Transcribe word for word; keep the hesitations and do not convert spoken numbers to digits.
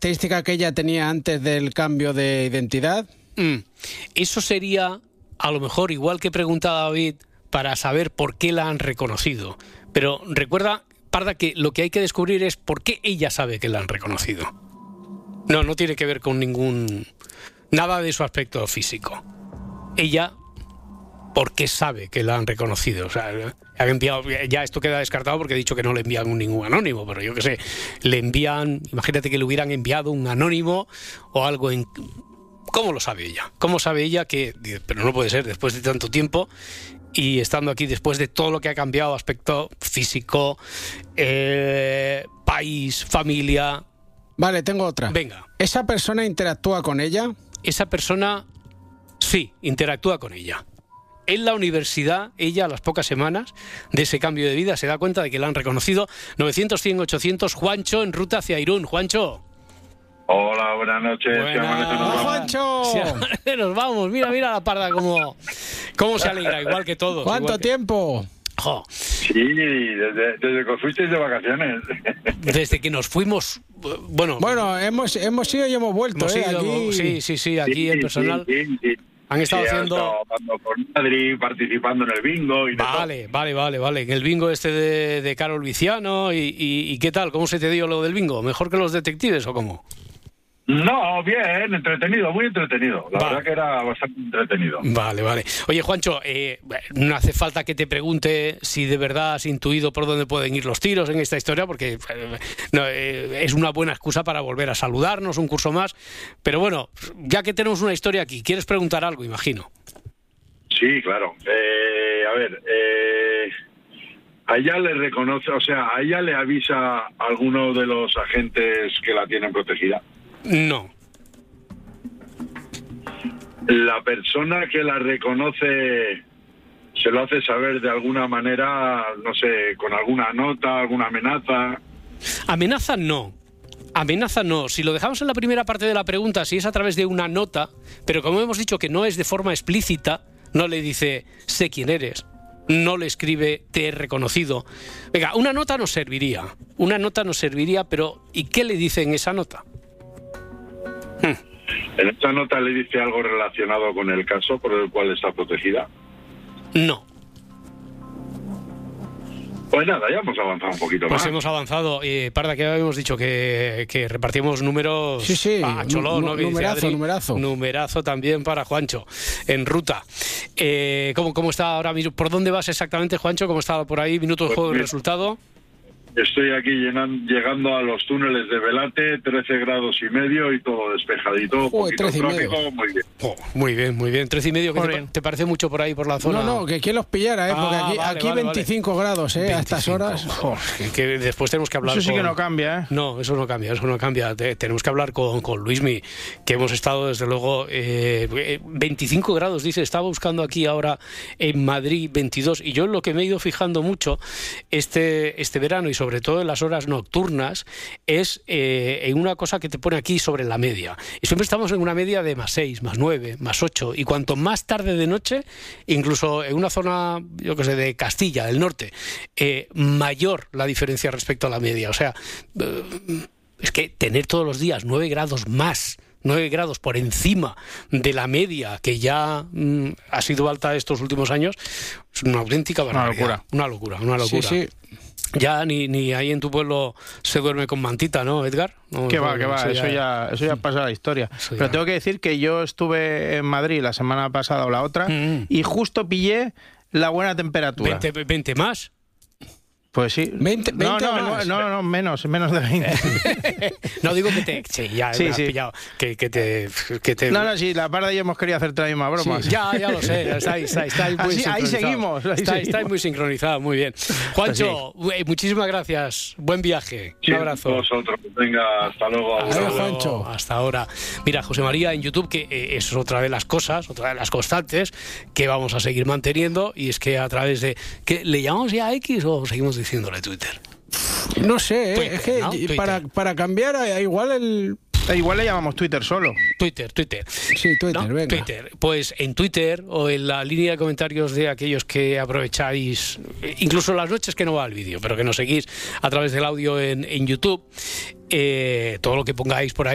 característica que ella tenía antes del cambio de identidad? Mm. Eso sería, a lo mejor, igual que preguntaba David, para saber por qué la han reconocido. Pero recuerda, Parda, que lo que hay que descubrir es por qué ella sabe que la han reconocido. No, no tiene que ver con ningún... nada de su aspecto físico. Ella, ¿por qué sabe que la han reconocido? O sea, han enviado, ya esto queda descartado porque he dicho que no le envían ningún anónimo, pero yo qué sé, le envían... Imagínate que le hubieran enviado un anónimo o algo en... ¿Cómo lo sabe ella? ¿Cómo sabe ella que... Pero no puede ser, después de tanto tiempo... Y estando aquí después de todo lo que ha cambiado, aspecto físico, eh, país, familia... Vale, tengo otra. Venga. ¿Esa persona interactúa con ella? Esa persona, sí, interactúa con ella. En la universidad, ella a las pocas semanas de ese cambio de vida se da cuenta de que la han reconocido. novecientos, cien, ochocientos, Juancho en ruta hacia Irún. Juancho. Hola, buenas noches. ¡Hola, Juancho! Sí, nos vamos. Mira, mira la Parda cómo, cómo se alegra, igual que todos. ¿Cuánto que... tiempo? Oh. Sí, desde, desde que fuisteis de vacaciones. Desde que nos fuimos, bueno... Bueno, hemos, hemos ido y hemos vuelto, hemos ¿eh? Ido, aquí... Sí, sí, sí, aquí sí, el personal... Sí, sí, sí. Han estado sí, haciendo... Han estado por Madrid, participando en el bingo y Vale, todo. vale, vale, vale. En el bingo este de, de Carol Viciano y, y, y ¿qué tal? ¿Cómo se te dio lo del bingo? ¿Mejor que los detectives o cómo? No, bien, entretenido, muy entretenido. La vale. verdad que era bastante entretenido. Vale, vale. Oye, Juancho, eh, no hace falta que te pregunte si de verdad has intuido por dónde pueden ir los tiros en esta historia, porque eh, no, eh, es una buena excusa para volver a saludarnos un curso más. Pero bueno, ya que tenemos una historia aquí, ¿quieres preguntar algo, imagino? Sí, claro. Eh, a ver, eh, a ella le reconoce, o sea, a ella le avisa a alguno de los agentes que la tienen protegida. No. La persona que la reconoce se lo hace saber de alguna manera, no sé, con alguna nota, alguna amenaza. Amenaza no. Amenaza no. Si lo dejamos en la primera parte de la pregunta, si es a través de una nota, pero como hemos dicho que no es de forma explícita, no le dice sé quién eres, no le escribe te he reconocido. Venga, una nota nos serviría. Una nota nos serviría, pero ¿y qué le dice en esa nota? ¿En esta nota le dice algo relacionado con el caso por el cual está protegida? No. Pues nada, ya hemos avanzado un poquito pues más. Pues hemos avanzado. Eh, Parda, que habíamos dicho que, que repartimos números sí, sí. a Cholón, ¿no? Que Numerazo, dice Adri, numerazo. Numerazo también para Juancho, en ruta. Eh, ¿cómo, ¿Cómo está ahora mismo? ¿Por dónde vas exactamente, Juancho? ¿Cómo está por ahí? Minuto de Pues juego y mira, resultado. Estoy aquí llenan, llegando a los túneles de Velate, trece grados y medio y todo despejadito, Joder, poquito tráfico, medio. muy bien. Oh, muy bien, muy bien. trece y medio, ¿qué te, te parece mucho por ahí, por la zona? No, no, que quien los pillara, ¿eh? Porque Ah, aquí, vale, aquí vale, veinticinco vale. grados, ¿eh? veinticinco, a estas horas. Joder, que, que después tenemos que hablar Eso sí con... que no cambia, ¿eh? No, eso no cambia, eso no cambia. Te, tenemos que hablar con, con Luismi, que hemos estado, desde luego, eh, veinticinco grados, dice, estaba buscando aquí ahora en Madrid veintidós, y yo en lo que me he ido fijando mucho este, este verano, y sobre todo en las horas nocturnas, es eh, en una cosa que te pone aquí sobre la media. Y siempre estamos en una media de más seis, más nueve, más ocho, y cuanto más tarde de noche, incluso en una zona, yo que sé, de Castilla, del norte, eh, mayor la diferencia respecto a la media. O sea, eh, es que tener todos los días nueve grados más, nueve grados por encima de la media que ya mm, ha sido alta estos últimos años, es una auténtica barbaridad. Una locura. Una locura, una locura. Sí, sí. Ya ni, ni ahí en tu pueblo se duerme con mantita, ¿no, Edgar? No, Que no, va, que va, eso eso ya, eso ya pasa a la historia. Eso Pero ya. tengo que decir que yo estuve en Madrid la semana pasada o la otra Mm. y justo pillé la buena temperatura. veinte, veinte más. Pues sí. veinte, no, veinte no, más. no, no, no, menos, menos de veinte. No digo que te... Sí, ya Sí, me has sí. pillado. Que, que te... Que te No, no, sí, la Parda y yo hemos querido hacerte la misma broma. Sí, ya, ya lo sé, estáis, estáis, estáis muy Así- ahí sincronizados. seguimos, ahí Estáis, seguimos. estáis muy sincronizados, muy bien. Juancho, eh, muchísimas gracias, buen viaje, Sí, un abrazo. Vosotros, venga, hasta luego. Hasta, Adiós, luego, Juancho. hasta ahora. Mira, José María en YouTube, que eh, es otra de las cosas, otra de las constantes que vamos a seguir manteniendo, y es que a través de... ¿qué, ¿Le llamamos ya X o seguimos diciéndole Twitter? No sé, ¿eh? Twitter, es que ¿no? Twitter. para, para cambiar, eh, igual el... E igual le llamamos Twitter solo. Twitter, Twitter. Sí, Twitter, ¿No? venga. Twitter. Pues en Twitter o en la línea de comentarios de aquellos que aprovecháis, incluso las noches que no va el vídeo, pero que nos seguís a través del audio en, en YouTube, eh, todo lo que pongáis por ahí